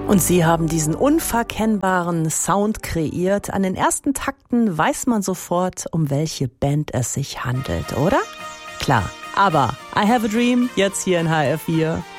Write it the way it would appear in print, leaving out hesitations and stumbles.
Und sie haben diesen unverkennbaren Sound kreiert. An den ersten Takten weiß man sofort, um welche Band es sich handelt, oder? Klar, aber I Have a Dream, jetzt hier in HR4.